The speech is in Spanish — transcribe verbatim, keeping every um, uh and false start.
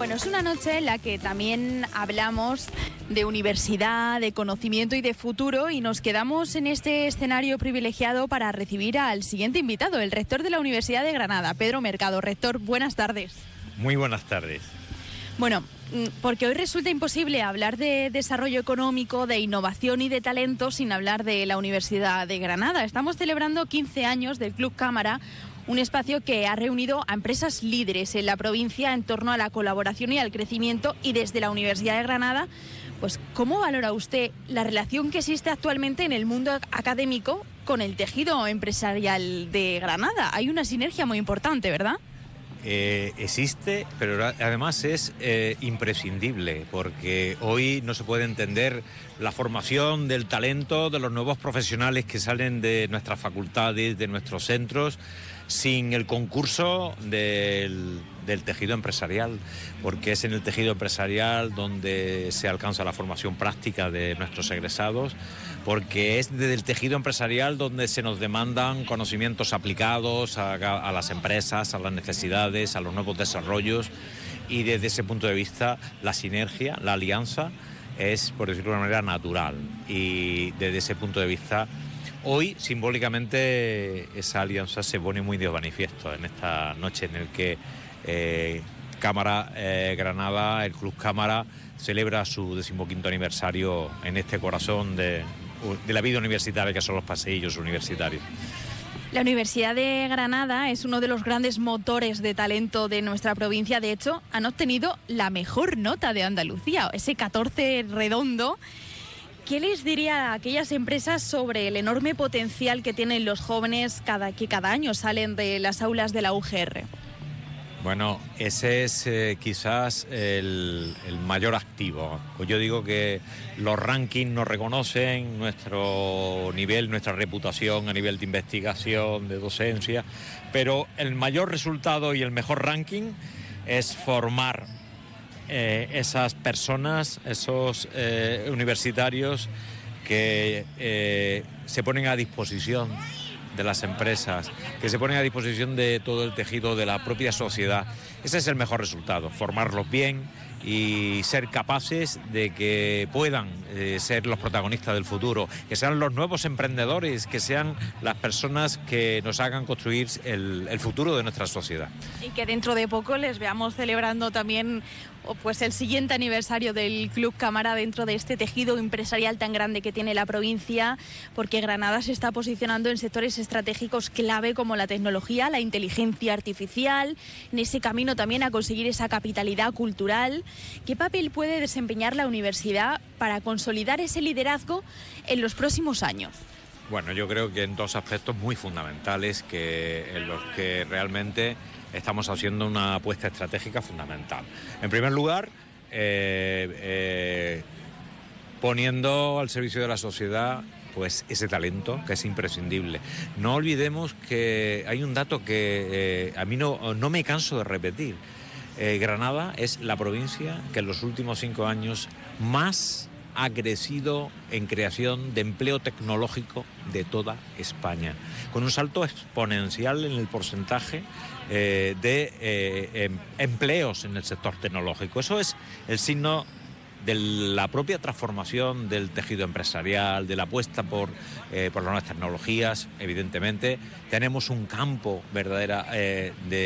Bueno, es una noche en la que también hablamos de universidad, de conocimiento y de futuro, y nos quedamos en este escenario privilegiado para recibir al siguiente invitado, el rector de la Universidad de Granada, Pedro Mercado. Rector, buenas tardes. Muy buenas tardes. Bueno, porque hoy resulta imposible hablar de desarrollo económico, de innovación y de talento sin hablar de la Universidad de Granada. Estamos celebrando quince años del Club Cámara, un espacio que ha reunido a empresas líderes en la provincia en torno a la colaboración y al crecimiento, y desde la Universidad de Granada, pues ¿cómo valora usted la relación que existe actualmente en el mundo académico con el tejido empresarial de Granada? Hay una sinergia muy importante, ¿verdad? Eh, existe, pero además es eh, imprescindible, porque hoy no se puede entender la formación del talento de los nuevos profesionales que salen de nuestras facultades, de nuestros centros, sin el concurso del, del tejido empresarial, porque es en el tejido empresarial donde se alcanza la formación práctica de nuestros egresados, porque es desde el tejido empresarial donde se nos demandan conocimientos aplicados a, a las empresas, a las necesidades, a los nuevos desarrollos, y desde ese punto de vista la sinergia, la alianza es, por decirlo de una manera, natural, y desde ese punto de vista hoy, simbólicamente, esa alianza se pone muy de manifiesto en esta noche en el que eh, Cámara eh, Granada, el Club Cámara, celebra su decimoquinto aniversario en este corazón de, de la vida universitaria que son los paseillos universitarios. La Universidad de Granada es uno de los grandes motores de talento de nuestra provincia. De hecho, han obtenido la mejor nota de Andalucía, ese catorce redondo. ¿Qué les diría a aquellas empresas sobre el enorme potencial que tienen los jóvenes cada, que cada año salen de las aulas de la U G R? Bueno, ese es eh, quizás el, el mayor activo. Pues yo digo que los rankings nos reconocen nuestro nivel, nuestra reputación a nivel de investigación, de docencia, pero el mayor resultado y el mejor ranking es formar Eh, esas personas, esos eh, universitarios que eh, se ponen a disposición de las empresas, que se ponen a disposición de todo el tejido de la propia sociedad. Ese es el mejor resultado, formarlos bien y ser capaces de que puedan eh, ser los protagonistas del futuro, que sean los nuevos emprendedores, que sean las personas que nos hagan construir el, el futuro de nuestra sociedad. Y que dentro de poco les veamos celebrando también pues el siguiente aniversario del Club Cámara dentro de este tejido empresarial tan grande que tiene la provincia, porque Granada se está posicionando en sectores estratégicos clave como la tecnología, la inteligencia artificial, en ese camino también a conseguir esa capitalidad cultural. ¿Qué papel puede desempeñar la universidad para consolidar ese liderazgo en los próximos años? Bueno, yo creo que en dos aspectos muy fundamentales que en los que realmente estamos haciendo una apuesta estratégica fundamental. En primer lugar, eh, eh, poniendo al servicio de la sociedad pues ese talento que es imprescindible. No olvidemos que hay un dato que eh, a mí no, no me canso de repetir. Eh, Granada es la provincia que en los últimos cinco años más ha crecido en creación de empleo tecnológico de toda España, con un salto exponencial en el porcentaje eh, de eh, em, empleos en el sector tecnológico. Eso es el signo de la propia transformación del tejido empresarial, de la apuesta por, eh, por las nuevas tecnologías. Evidentemente, tenemos un campo verdadera eh, de